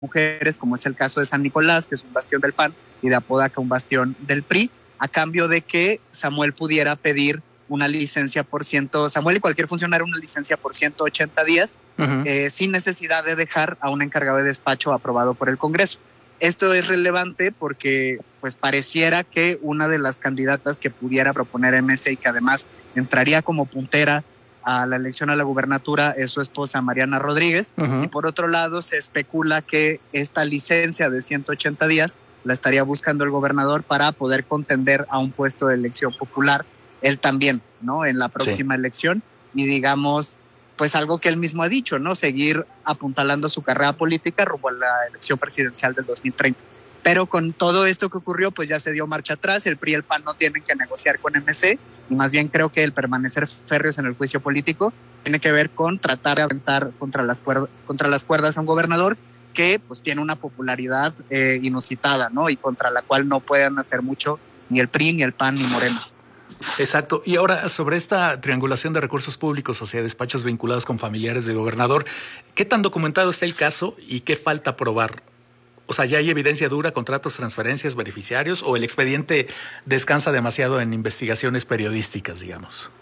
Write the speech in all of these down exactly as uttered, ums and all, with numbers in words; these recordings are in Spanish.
mujeres, como es el caso de San Nicolás, que es un bastión del P A N, y de Apodaca, un bastión del P R I, a cambio de que Samuel pudiera pedir una licencia por ciento, Samuel y cualquier funcionario una licencia por ciento ochenta días, uh-huh. eh, sin necesidad de dejar a un encargado de despacho aprobado por el Congreso. Esto es relevante porque pues pareciera que una de las candidatas que pudiera proponer M C y que además entraría como puntera a la elección a la gubernatura es su esposa Mariana Rodríguez, uh-huh. y por otro lado se especula que esta licencia de ciento ochenta días la estaría buscando el gobernador para poder contender a un puesto de elección popular, él también, ¿no? En la próxima sí. elección, y digamos, pues algo que él mismo ha dicho, ¿no? Seguir apuntalando su carrera política rumbo a la elección presidencial del dos mil treinta. Pero con todo esto que ocurrió, pues ya se dio marcha atrás, el P R I y el P A N no tienen que negociar con M C, y más bien creo que el permanecer férreos en el juicio político tiene que ver con tratar de aventar contra las, cuerdas, contra las cuerdas a un gobernador que pues tiene una popularidad eh, inusitada, ¿no? Y contra la cual no pueden hacer mucho ni el P R I, ni el P A N, ni Morena. Exacto. Y ahora, sobre esta triangulación de recursos públicos hacia despachos vinculados con familiares del gobernador, ¿qué tan documentado está el caso y qué falta probar? O sea, ¿ya hay evidencia dura, contratos, transferencias, beneficiarios, o el expediente descansa demasiado en investigaciones periodísticas, digamos?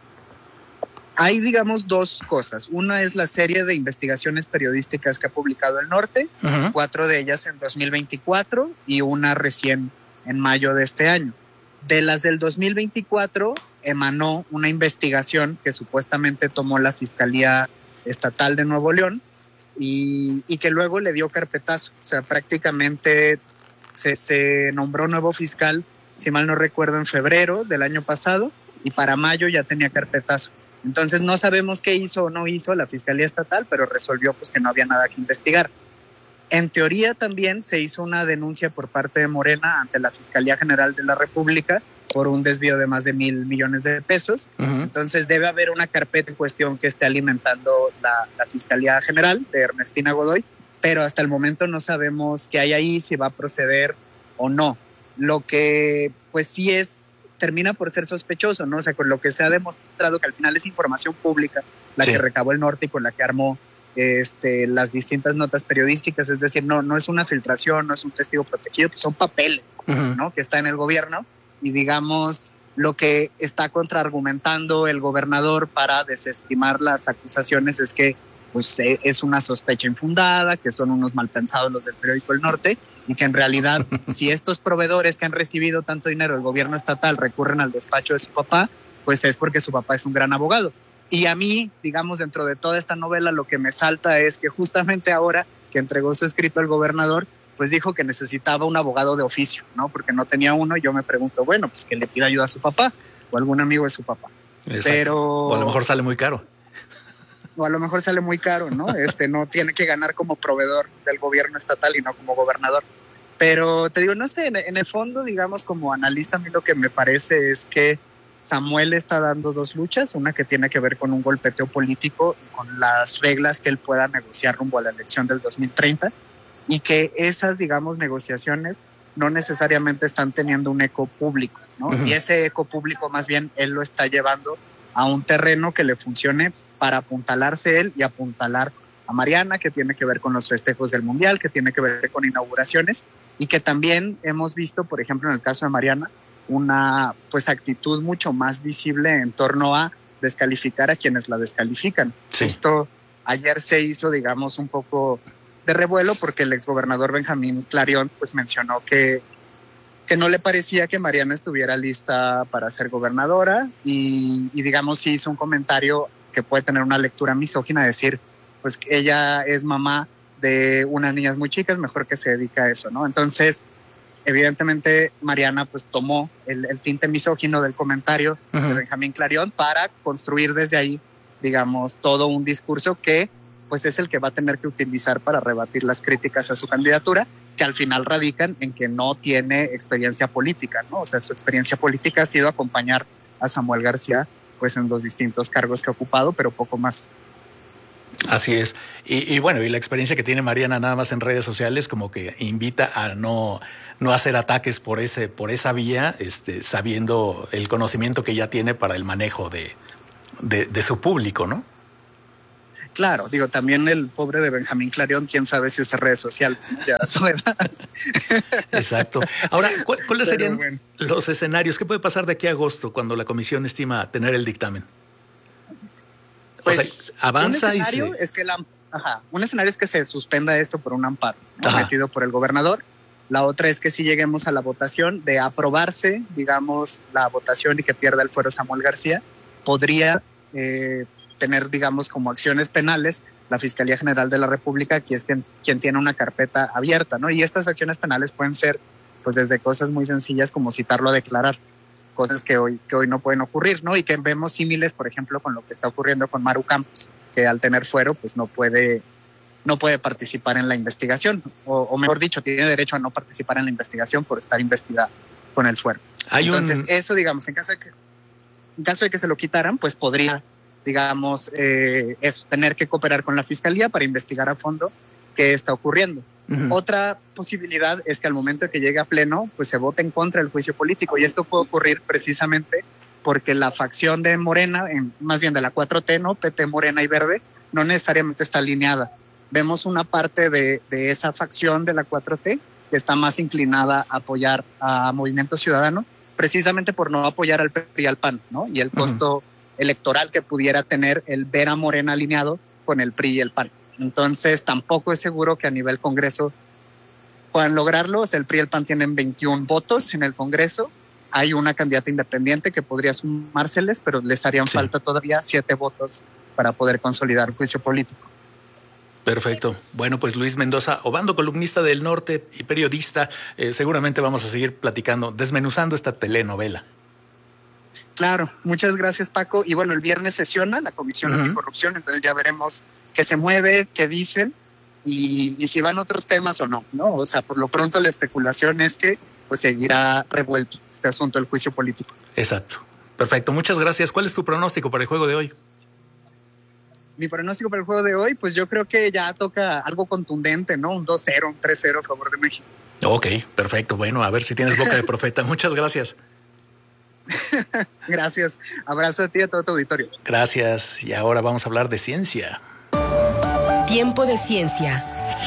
Hay, digamos, dos cosas. Una es la serie de investigaciones periodísticas que ha publicado El Norte, uh-huh. cuatro de ellas en dos mil veinticuatro y una recién en mayo de este año. De las del dos mil veinticuatro emanó una investigación que supuestamente tomó la Fiscalía Estatal de Nuevo León y, y que luego le dio carpetazo. O sea, prácticamente se, se nombró nuevo fiscal, si mal no recuerdo, en febrero del año pasado, y para mayo ya tenía carpetazo. Entonces no sabemos qué hizo o no hizo la Fiscalía Estatal, pero resolvió pues que no había nada que investigar. En teoría también se hizo una denuncia por parte de Morena ante la Fiscalía General de la República por un desvío de más de mil millones de pesos. Uh-huh. Entonces debe haber una carpeta en cuestión que esté alimentando la, la Fiscalía General de Ernestina Godoy, pero hasta el momento no sabemos qué hay ahí, si va a proceder o no. Lo que pues sí es, termina por ser sospechoso, ¿no? O sea, con lo que se ha demostrado que al final es información pública la sí. que recabó El Norte y con la que armó Este, las distintas notas periodísticas, es decir, no, no es una filtración, no es un testigo protegido, pues son papeles, uh-huh. ¿no? Que está en el gobierno, y digamos, lo que está contraargumentando el gobernador para desestimar las acusaciones es que pues, es una sospecha infundada, que son unos malpensados los del periódico El Norte, y que en realidad, si estos proveedores que han recibido tanto dinero del gobierno estatal recurren al despacho de su papá, pues es porque su papá es un gran abogado. Y a mí, digamos, dentro de toda esta novela, lo que me salta es que justamente ahora que entregó su escrito al gobernador, pues dijo que necesitaba un abogado de oficio, ¿no? Porque no tenía uno, y yo me pregunto, bueno, pues que le pida ayuda a su papá o algún amigo de su papá. Exacto. Pero o a lo mejor sale muy caro. O a lo mejor sale muy caro, ¿no? Este no tiene que ganar como proveedor del gobierno estatal y no como gobernador. Pero te digo, no sé, en, en el fondo, digamos, como analista, a mí lo que me parece es que Samuel está dando dos luchas, una que tiene que ver con un golpeteo político, con las reglas que él pueda negociar rumbo a la elección del dos mil treinta, y que esas, digamos, negociaciones no necesariamente están teniendo un eco público, ¿no? Uh-huh. Y ese eco público más bien él lo está llevando a un terreno que le funcione para apuntalarse él y apuntalar a Mariana, que tiene que ver con los festejos del Mundial, que tiene que ver con inauguraciones, y que también hemos visto, por ejemplo, en el caso de Mariana, una pues actitud mucho más visible en torno a descalificar a quienes la descalifican. Sí. Justo ayer se hizo, digamos, un poco de revuelo porque el exgobernador Benjamín Clarion pues mencionó que, que no le parecía que Mariana estuviera lista para ser gobernadora, y, y digamos sí hizo un comentario que puede tener una lectura misógina, decir pues que ella es mamá de unas niñas muy chicas, mejor que se dedica a eso, ¿no? Entonces evidentemente Mariana pues tomó el, el tinte misógino del comentario uh-huh. de Benjamín Clarion para construir desde ahí, digamos, todo un discurso que pues es el que va a tener que utilizar para rebatir las críticas a su candidatura, que al final radican en que no tiene experiencia política, ¿no? O sea, su experiencia política ha sido acompañar a Samuel García pues en los distintos cargos que ha ocupado, pero poco más. Así es. Y, y bueno, y la experiencia que tiene Mariana nada más en redes sociales como que invita a no, no hacer ataques por ese, por esa vía, este, sabiendo el conocimiento que ya tiene para el manejo de, de, de su público, ¿no? Claro, digo, también el pobre de Benjamín Clarion, quién sabe si usa redes sociales, ¿no? Ya a su edad. Exacto. Ahora, ¿cu- ¿cuáles Pero serían bueno. los escenarios? ¿Qué puede pasar de aquí a agosto cuando la comisión estima tener el dictamen? Pues, o sea, avanza un y escenario se... es que la, ajá, un escenario es que se suspenda esto por un amparo, ¿no? Ajá. Metido por el gobernador. La otra es que si lleguemos a la votación de aprobarse, digamos, la votación y que pierda el fuero Samuel García, podría eh, tener, digamos, como acciones penales la Fiscalía General de la República, que es quien, quien tiene una carpeta abierta, ¿no? Y estas acciones penales pueden ser, pues, desde cosas muy sencillas como citarlo a declarar, cosas que hoy, que hoy no pueden ocurrir, ¿no? Y que vemos símiles, por ejemplo, con lo que está ocurriendo con Maru Campos, que al tener fuero, pues no puede, no puede participar en la investigación, o, o mejor dicho, tiene derecho a no participar en la investigación por estar investigada con el fuero. Hay Entonces, un... eso, digamos, en caso de que, en caso de que se lo quitaran, pues podría, digamos, eh, eso, tener que cooperar con la Fiscalía para investigar a fondo qué está ocurriendo. Uh-huh. Otra posibilidad es que al momento de que llegue a pleno, pues se vote en contra del juicio político, y esto puede ocurrir precisamente porque la facción de Morena, en, más bien de la cuatro T, ¿no? P T, Morena y Verde, no necesariamente está alineada. Vemos una parte de, de esa facción de la cuatro T que está más inclinada a apoyar a Movimiento Ciudadano, precisamente por no apoyar al P R I y al P A N, ¿no? Y el costo uh-huh. electoral que pudiera tener el ver a Morena alineado con el P R I y el P A N. Entonces, tampoco es seguro que a nivel Congreso puedan lograrlo. O sea, el P R I y el P A N tienen veintiún votos en el Congreso. Hay una candidata independiente que podría sumárseles, pero les harían sí. falta todavía siete votos para poder consolidar el juicio político. Perfecto. Bueno, pues Luis Mendoza Obando, columnista del Norte y periodista, eh, seguramente vamos a seguir platicando, desmenuzando esta telenovela. Claro, muchas gracias, Paco. Y bueno, el viernes sesiona la Comisión uh-huh. Anticorrupción, entonces ya veremos qué se mueve, qué dicen y, y si van otros temas o no, ¿no? O sea, por lo pronto la especulación es que pues seguirá revuelto este asunto del juicio político. Exacto. Perfecto, muchas gracias. ¿Cuál es tu pronóstico para el juego de hoy? Mi pronóstico para el juego de hoy, pues yo creo que ya toca algo contundente, ¿no? Un dos cero, un tres cero a favor de México. Ok, perfecto. Bueno, a ver si tienes boca de profeta. Muchas gracias. Gracias. Abrazo a ti y a todo tu auditorio. Gracias. Y ahora vamos a hablar de ciencia. Tiempo de ciencia.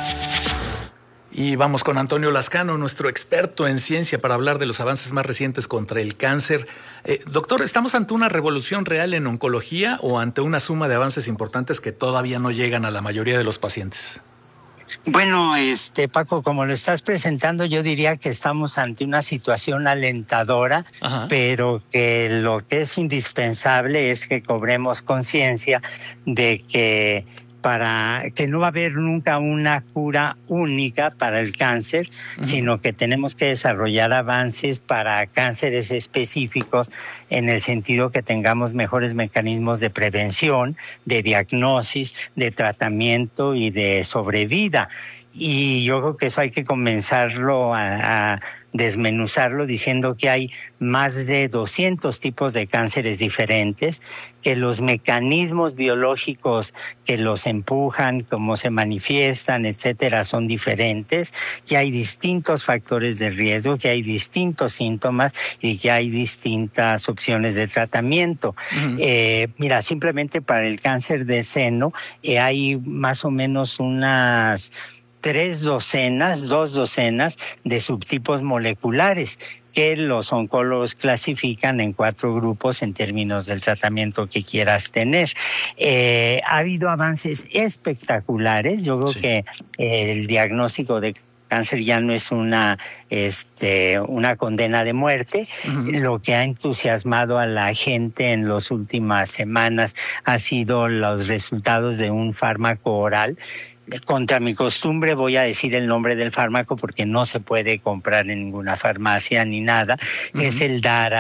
Y vamos con Antonio Lascano, nuestro experto en ciencia, para hablar de los avances más recientes contra el cáncer. Eh, doctor, ¿estamos ante una revolución real en oncología o ante una suma de avances importantes que todavía no llegan a la mayoría de los pacientes? Bueno, este Paco, como lo estás presentando, yo diría que estamos ante una situación alentadora, Ajá. pero que lo que es indispensable es que cobremos conciencia de que para que no va a haber nunca una cura única para el cáncer, uh-huh. sino que tenemos que desarrollar avances para cánceres específicos en el sentido que tengamos mejores mecanismos de prevención, de diagnosis, de tratamiento y de sobrevida. Y yo creo que eso hay que comenzarlo a, a desmenuzarlo diciendo que hay más de doscientos tipos de cánceres diferentes, que los mecanismos biológicos que los empujan, cómo se manifiestan, etcétera, son diferentes, que hay distintos factores de riesgo, que hay distintos síntomas y que hay distintas opciones de tratamiento. Uh-huh. Eh, mira, simplemente para el cáncer de seno eh, hay más o menos unas tres docenas, dos docenas de subtipos moleculares que los oncólogos clasifican en cuatro grupos en términos del tratamiento que quieras tener. Eh, ha habido avances espectaculares. Yo creo sí. que eh, el diagnóstico de cáncer ya no es una, este, una condena de muerte. Uh-huh. Lo que ha entusiasmado a la gente en las últimas semanas ha sido los resultados de un fármaco oral. Contra mi costumbre voy a decir el nombre del fármaco porque no se puede comprar en ninguna farmacia ni nada. Uh-huh. Es el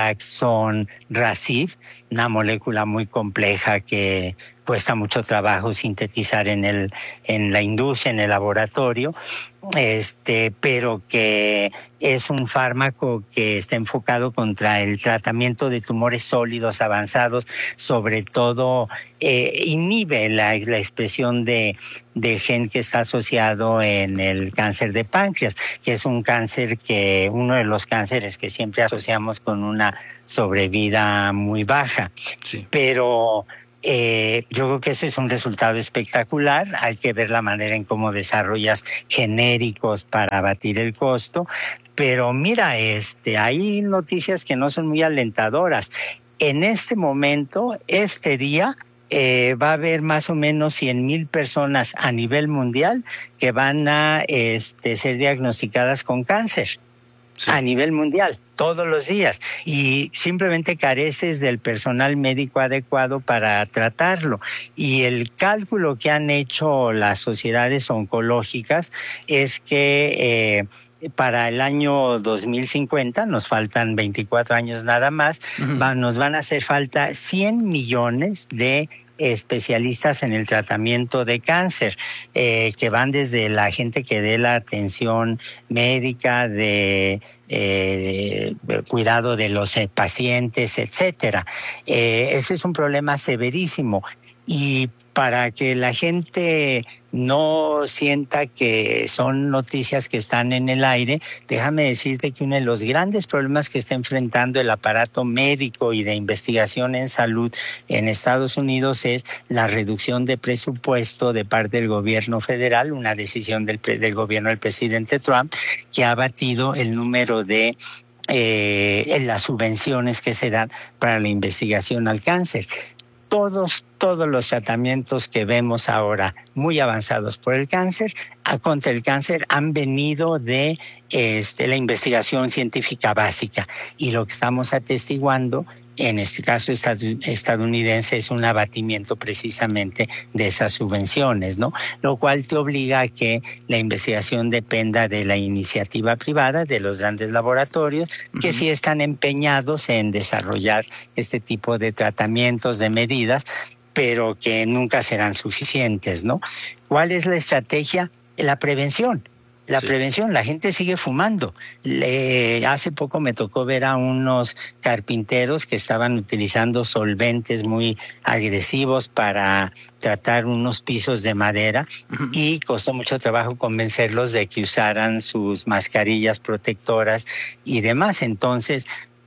Daraxonrasib, una molécula muy compleja que cuesta mucho trabajo sintetizar en el en la industria, en el laboratorio, este, pero que es un fármaco que está enfocado contra el tratamiento de tumores sólidos avanzados, sobre todo eh, inhibe la, la expresión de, de gen que está asociado en el cáncer de páncreas, que es un cáncer que, uno de los cánceres que siempre asociamos con una sobrevida muy baja. Sí. Pero Eh, yo creo que eso es un resultado espectacular. Hay que ver la manera en cómo desarrollas genéricos para abatir el costo. Pero mira, este, hay noticias que no son muy alentadoras. En este momento, este día, eh, va a haber más o menos cien mil personas a nivel mundial que van a este, ser diagnosticadas con cáncer. Sí. A nivel mundial, todos los días, y simplemente careces del personal médico adecuado para tratarlo. Y el cálculo que han hecho las sociedades oncológicas es que eh, para el año dos mil cincuenta, nos faltan veinticuatro años nada más, uh-huh. va, nos van a hacer falta cien millones de especialistas en el tratamiento de cáncer, eh, que van desde la gente que dé la atención médica, de eh, cuidado de los pacientes, etcétera. Eh, ese es un problema severísimo. Y para que la gente no sienta que son noticias que están en el aire, déjame decirte que uno de los grandes problemas que está enfrentando el aparato médico y de investigación en salud en Estados Unidos es la reducción de presupuesto de parte del gobierno federal, una decisión del, del gobierno del presidente Trump, que ha batido el número de eh, las subvenciones que se dan para la investigación al cáncer. Todos, todos los tratamientos que vemos ahora muy avanzados por el cáncer, a contra el cáncer, han venido de este, la investigación científica básica. Y lo que estamos atestiguando, en este caso estadounidense, es un abatimiento precisamente de esas subvenciones, ¿no? Lo cual te obliga a que la investigación dependa de la iniciativa privada, de los grandes laboratorios, que uh-huh. sí están empeñados en desarrollar este tipo de tratamientos, de medidas, pero que nunca serán suficientes, ¿no? ¿Cuál es la estrategia? La prevención. La sí. prevención, la gente sigue fumando. Le, hace poco me tocó ver a unos carpinteros que estaban utilizando solventes muy agresivos para tratar unos pisos de madera uh-huh. y costó mucho trabajo convencerlos de que usaran sus mascarillas protectoras y demás. Entonces,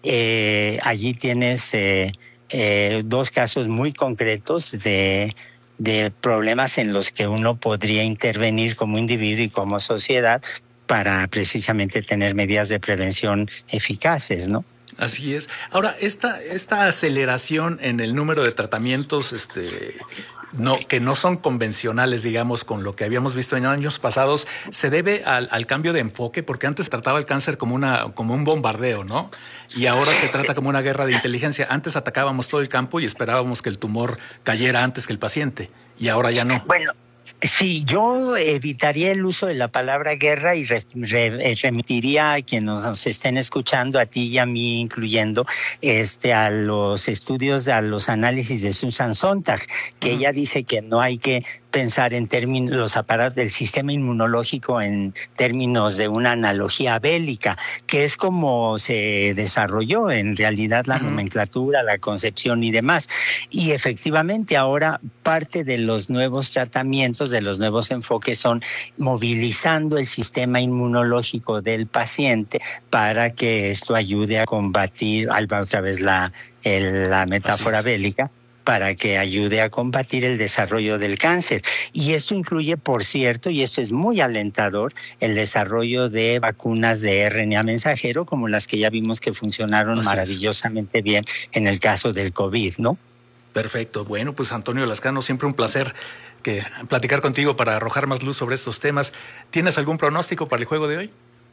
eh, allí tienes eh, eh, dos casos muy concretos de... de problemas en los que uno podría intervenir como individuo y como sociedad para precisamente tener medidas de prevención eficaces, ¿no? Así es. Ahora, esta, esta aceleración en el número de tratamientos este, no, que no son convencionales, digamos, con lo que habíamos visto en años pasados, ¿se debe al, al cambio de enfoque? Porque antes trataba el cáncer como, una, como un bombardeo, ¿no? Y ahora se trata como una guerra de inteligencia. Antes atacábamos todo el campo y esperábamos que el tumor cayera antes que el paciente, y ahora ya no. Bueno, sí, yo evitaría el uso de la palabra guerra y re, re, remitiría a quienes nos, nos estén escuchando, a ti y a mí incluyendo, este, a los estudios, a los análisis de Susan Sontag, que uh-huh. ella dice que no hay que pensar en términos, los aparatos del sistema inmunológico en términos de una analogía bélica, que es como se desarrolló en realidad la uh-huh. nomenclatura, la concepción y demás. Y efectivamente ahora parte de los nuevos tratamientos, de los nuevos enfoques son movilizando el sistema inmunológico del paciente para que esto ayude a combatir, ahí va otra vez la, el, la metáfora bélica, para que ayude a combatir el desarrollo del cáncer. Y esto incluye, por cierto, y esto es muy alentador, el desarrollo de vacunas de R N A mensajero, como las que ya vimos que funcionaron Así maravillosamente es. bien en el caso del COVID, ¿no? Perfecto. Bueno, pues Antonio Lascano, siempre un placer que platicar contigo para arrojar más luz sobre estos temas. ¿Tienes algún pronóstico para el juego de hoy?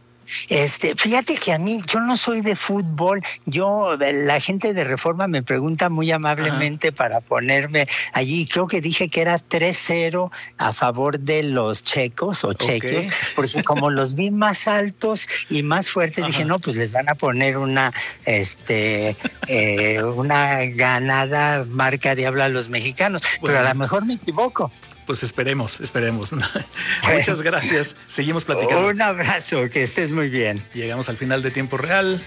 Este, fíjate que a mí, yo no soy de fútbol, yo, la gente de Reforma me pregunta muy amablemente Ajá. para ponerme allí, creo que dije que era tres cero a favor de los checos o chequios, okay. porque como los vi más altos y más fuertes, Ajá. dije, no, pues les van a poner una, este, eh, una ganada marca Diablo a los mexicanos, bueno. pero a lo mejor me equivoco. Pues esperemos, esperemos. Muchas gracias. Seguimos platicando. Un abrazo, que estés muy bien. Llegamos al final de Tiempo Real.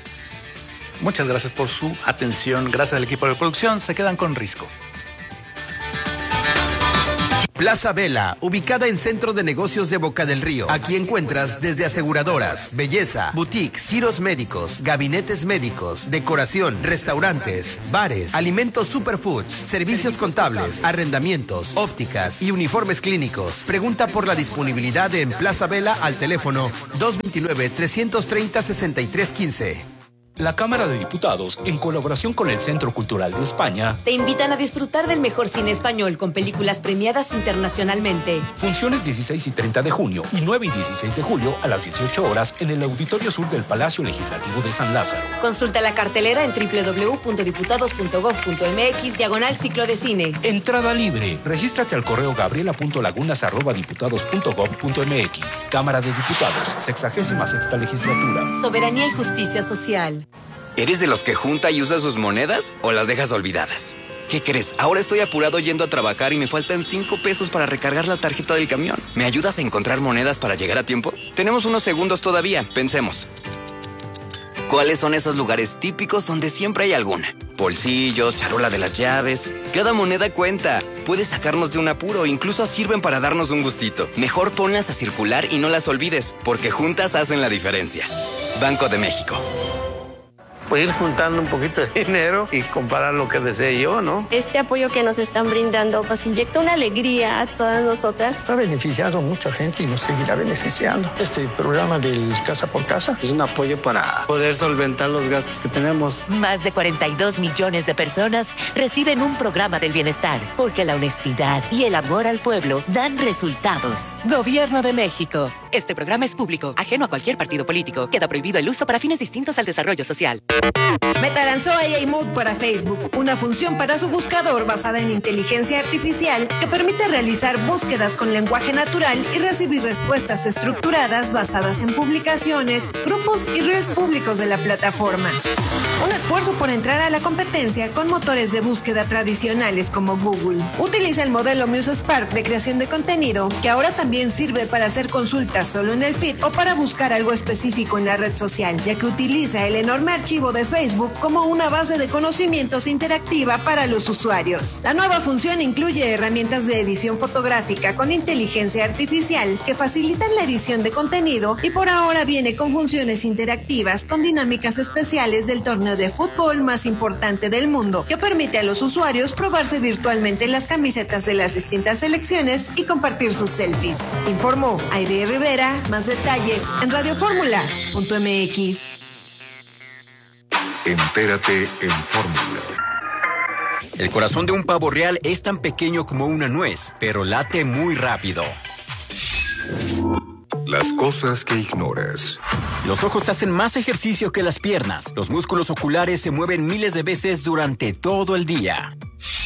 Muchas gracias por su atención. Gracias al equipo de producción. Se quedan con Risco. Plaza Vela, ubicada en Centro de Negocios de Boca del Río. Aquí encuentras desde aseguradoras, belleza, boutiques, giros médicos, gabinetes médicos, decoración, restaurantes, bares, alimentos superfoods, servicios contables, arrendamientos, ópticas y uniformes clínicos. Pregunta por la disponibilidad en Plaza Vela al teléfono dos dos nueve, tres tres cero, seis tres uno cinco. La Cámara de Diputados, en colaboración con el Centro Cultural de España, te invitan a disfrutar del mejor cine español con películas premiadas internacionalmente. Funciones dieciséis y treinta de junio y nueve y dieciséis de julio a las dieciocho horas en el Auditorio Sur del Palacio Legislativo de San Lázaro. Consulta la cartelera en doble u doble u doble u punto diputados punto gob punto eme equis diagonal ciclo de cine. Entrada libre. Regístrate al correo gabriela punto lagunas arroba diputados punto gob punto eme equis. Cámara de Diputados, sexagésima sexta legislatura. Soberanía y justicia social. ¿Eres de los que junta y usa sus monedas o las dejas olvidadas? ¿Qué crees? Ahora estoy apurado yendo a trabajar y me faltan cinco pesos para recargar la tarjeta del camión. ¿Me ayudas a encontrar monedas para llegar a tiempo? Tenemos unos segundos todavía, pensemos. ¿Cuáles son esos lugares típicos donde siempre hay alguna? Bolsillos, charola de las llaves. Cada moneda cuenta. Puede sacarnos de un apuro, incluso sirven para darnos un gustito. Mejor ponlas a circular y no las olvides, porque juntas hacen la diferencia. Banco de México. Pues ir juntando un poquito de dinero y comparar lo que desee yo, ¿no? Este apoyo que nos están brindando nos inyecta una alegría a todas nosotras. Ha beneficiado a mucha gente y nos seguirá beneficiando. Este programa del Casa por Casa es un apoyo para poder solventar los gastos que tenemos. Más de cuarenta y dos millones de personas reciben un programa del bienestar, porque la honestidad y el amor al pueblo dan resultados. Gobierno de México. Este programa es público, ajeno a cualquier partido político. Queda prohibido el uso para fines distintos al desarrollo social. Meta lanzó A I Mode para Facebook, una función para su buscador basada en inteligencia artificial que permite realizar búsquedas con lenguaje natural y recibir respuestas estructuradas basadas en publicaciones, grupos y redes públicos de la plataforma. Un esfuerzo por entrar a la competencia con motores de búsqueda tradicionales como Google. Utiliza el modelo MuseSpark de creación de contenido, que ahora también sirve para hacer consultas solo en el feed o para buscar algo específico en la red social, ya que utiliza el enorme archivo de Facebook como una base de conocimientos interactiva para los usuarios. La nueva función incluye herramientas de edición fotográfica con inteligencia artificial que facilitan la edición de contenido y por ahora viene con funciones interactivas con dinámicas especiales del torneo de fútbol más importante del mundo, que permite a los usuarios probarse virtualmente las camisetas de las distintas selecciones y compartir sus selfies. Informó Aide Rivera. Más detalles en radio fórmula punto eme equis. Entérate en Fórmula. El corazón de un pavo real es tan pequeño como una nuez, pero late muy rápido. Las cosas que ignoras. Los ojos hacen más ejercicio que las piernas. Los músculos oculares se mueven miles de veces durante todo el día.